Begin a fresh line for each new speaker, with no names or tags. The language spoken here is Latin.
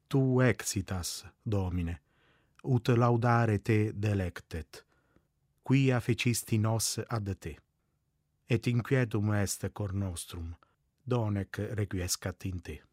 Tu exitas, Domine, ut laudare te delectet, quia fecisti nos ad te. Et inquietum est cor nostrum, donec requiescat in te.